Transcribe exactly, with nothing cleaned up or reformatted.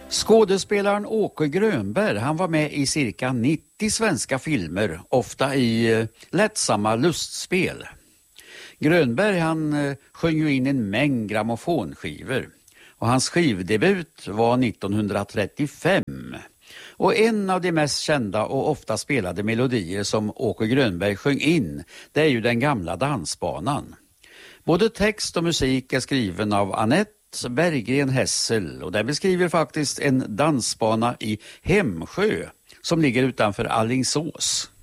Skådespelaren Åke Grönberg, han var med i cirka nittio svenska filmer, ofta i eh, lättsamma lustspel. Grönberg han eh, sjöng ju in en mängd grammofonskivor och hans skivdebut var nittonhundratrettiofem. Och en av de mest kända och ofta spelade melodier som Åke Grönberg sjöng in, det är ju Den gamla dansbanan. Både text och musik är skriven av Annette Berggren Hessel och den beskriver faktiskt en dansbana i Hemsjö som ligger utanför Alingsås.